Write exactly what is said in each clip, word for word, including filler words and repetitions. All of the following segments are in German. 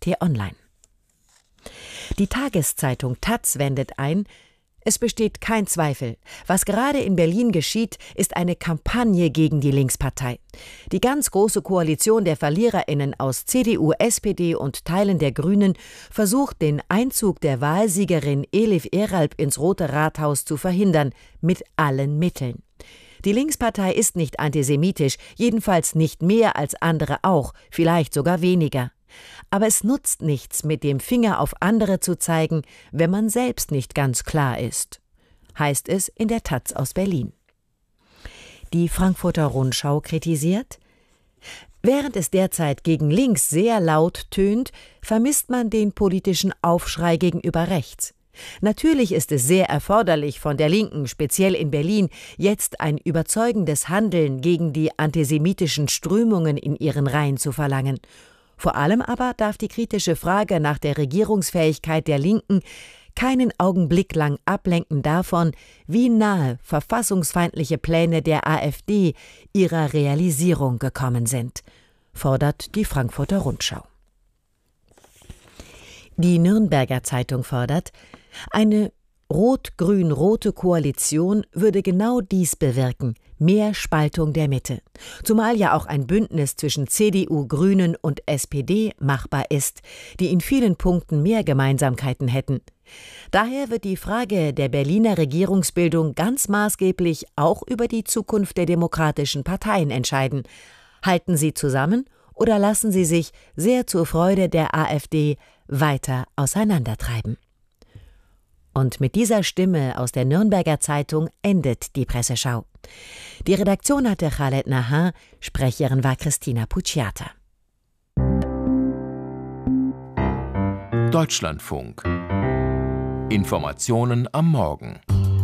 T-Online. Die Tageszeitung Taz wendet ein: Es besteht kein Zweifel. Was gerade in Berlin geschieht, ist eine Kampagne gegen die Linkspartei. Die ganz große Koalition der VerliererInnen aus C D U, S P D und Teilen der Grünen versucht, den Einzug der Wahlsiegerin Elif Eralp ins Rote Rathaus zu verhindern, mit allen Mitteln. Die Linkspartei ist nicht antisemitisch, jedenfalls nicht mehr als andere auch, vielleicht sogar weniger. Aber es nutzt nichts, mit dem Finger auf andere zu zeigen, wenn man selbst nicht ganz klar ist, heißt es in der Taz aus Berlin. Die Frankfurter Rundschau kritisiert: Während es derzeit gegen links sehr laut tönt, vermisst man den politischen Aufschrei gegenüber rechts. Natürlich ist es sehr erforderlich, von der Linken, speziell in Berlin, jetzt ein überzeugendes Handeln gegen die antisemitischen Strömungen in ihren Reihen zu verlangen. Vor allem aber darf die kritische Frage nach der Regierungsfähigkeit der Linken keinen Augenblick lang ablenken davon, wie nahe verfassungsfeindliche Pläne der AfD ihrer Realisierung gekommen sind, fordert die Frankfurter Rundschau. Die Nürnberger Zeitung fordert, eine rot-grün-rote Koalition würde genau dies bewirken: mehr Spaltung der Mitte. Zumal ja auch ein Bündnis zwischen C D U, Grünen und S P D machbar ist, die in vielen Punkten mehr Gemeinsamkeiten hätten. Daher wird die Frage der Berliner Regierungsbildung ganz maßgeblich auch über die Zukunft der demokratischen Parteien entscheiden. Halten sie zusammen oder lassen sie sich, sehr zur Freude der AfD, weiter auseinandertreiben? Und mit dieser Stimme aus der Nürnberger Zeitung endet die Presseschau. Die Redaktion hatte Khaled Nahan, Sprecherin war Christina Pucciata. Deutschlandfunk. Informationen am Morgen.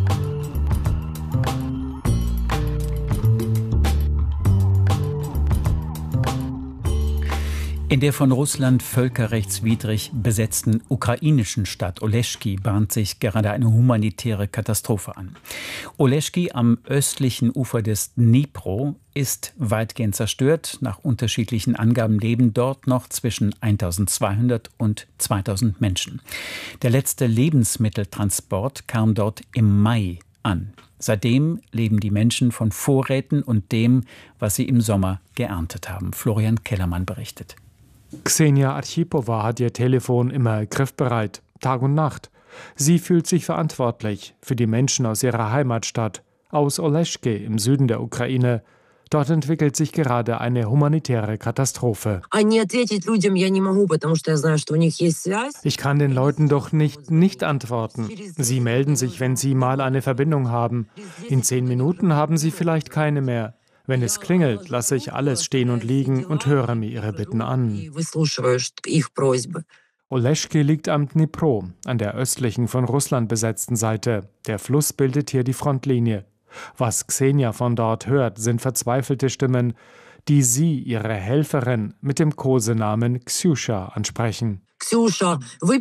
In der von Russland völkerrechtswidrig besetzten ukrainischen Stadt Oleschki bahnt sich gerade eine humanitäre Katastrophe an. Oleschki am östlichen Ufer des Dnipro ist weitgehend zerstört. Nach unterschiedlichen Angaben leben dort noch zwischen eintausendzweihundert und zweitausend Menschen. Der letzte Lebensmitteltransport kam dort im Mai an. Seitdem leben die Menschen von Vorräten und dem, was sie im Sommer geerntet haben. Florian Kellermann berichtet. Ksenia Archipowa hat ihr Telefon immer griffbereit, Tag und Nacht. Sie fühlt sich verantwortlich für die Menschen aus ihrer Heimatstadt, aus Oleschki im Süden der Ukraine. Dort entwickelt sich gerade eine humanitäre Katastrophe. Ich kann den Leuten doch nicht nicht antworten. Sie melden sich, wenn sie mal eine Verbindung haben. In zehn Minuten haben sie vielleicht keine mehr. Wenn es klingelt, lasse ich alles stehen und liegen und höre mir ihre Bitten an. Oleschki liegt am Dnipro, an der östlichen, von Russland besetzten Seite. Der Fluss bildet hier die Frontlinie. Was Ksenia von dort hört, sind verzweifelte Stimmen, die sie, ihre Helferin, mit dem Kosenamen Ksjuscha ansprechen. Ksjuscha,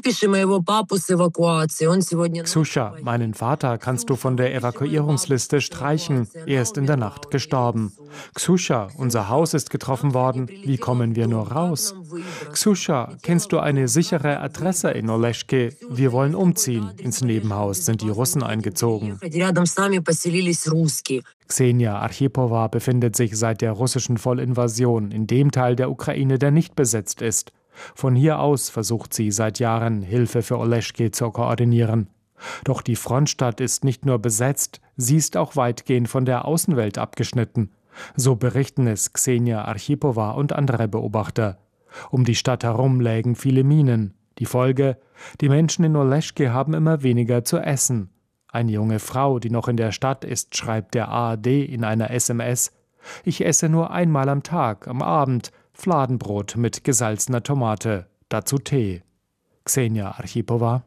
meinen Vater kannst du von der Evakuierungsliste streichen. Er ist in der Nacht gestorben. Ksjuscha, unser Haus ist getroffen worden. Wie kommen wir nur raus? Ksjuscha, kennst du eine sichere Adresse in Oleschki? Wir wollen umziehen. Ins Nebenhaus sind die Russen eingezogen. Ksenia Archipowa befindet sich seit der russischen Vollinvasion in dem Teil der Ukraine, der nicht besetzt ist. Von hier aus versucht sie seit Jahren, Hilfe für Oleschki zu koordinieren. Doch die Frontstadt ist nicht nur besetzt, sie ist auch weitgehend von der Außenwelt abgeschnitten. So berichten es Ksenia Archipowa und andere Beobachter. Um die Stadt herum lägen viele Minen. Die Folge: Die Menschen in Oleschki haben immer weniger zu essen. Eine junge Frau, die noch in der Stadt ist, schreibt der A R D in einer S M S: Ich esse nur einmal am Tag, am Abend, Fladenbrot mit gesalzener Tomate, dazu Tee. Ksenia Archipowa.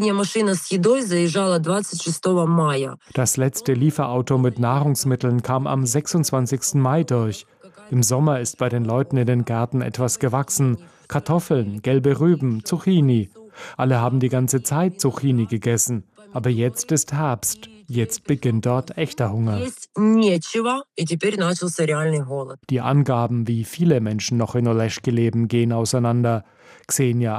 Das letzte Lieferauto mit Nahrungsmitteln kam am sechsundzwanzigsten Mai durch. Im Sommer ist bei den Leuten in den Gärten etwas gewachsen. Kartoffeln, gelbe Rüben, Zucchini. Alle haben die ganze Zeit Zucchini gegessen. Aber jetzt ist Herbst. Jetzt beginnt dort echter Hunger. Die Angaben, wie viele Menschen noch in Oleschki leben, gehen auseinander. Ksenia